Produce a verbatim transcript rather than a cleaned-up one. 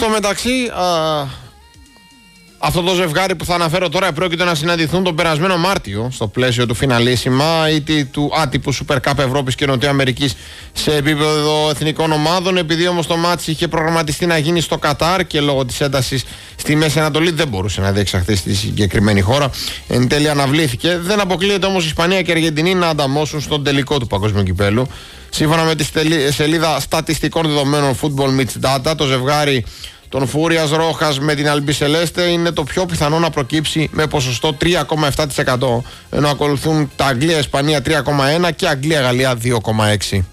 Στο μεταξύ, α, αυτό το ζευγάρι που θα αναφέρω τώρα πρόκειται να συναντηθούν τον περασμένο Μάρτιο στο πλαίσιο του φιναλίσιμα ή του άτυπου Super Cup Ευρώπης και Νοτιού Αμερικής σε επίπεδο εθνικών ομάδων. Επειδή όμως το μάτς είχε προγραμματιστεί να γίνει στο Κατάρ και λόγω της έντασης στη Μέση Ανατολή δεν μπορούσε να διεξαχθεί στη συγκεκριμένη χώρα. Εν τέλει αναβλήθηκε. Δεν αποκλείεται όμως η Ισπανία και η Αργεντινή να ανταμώσουν στον τελικό του Παγκόσμιου Κυπέλλου. Σύμφωνα με τη σελίδα στατιστικών δεδομένων Football Mitch Data, το ζευγάρι των Φούριας Ρόχας με την Αλμπισελέστε είναι το πιο πιθανό να προκύψει με ποσοστό τρία κόμμα επτά τοις εκατό, ενώ ακολουθούν τα Αγγλία-Ισπανία τρία κόμμα ένα και Αγγλία-Γαλλία δύο κόμμα έξι.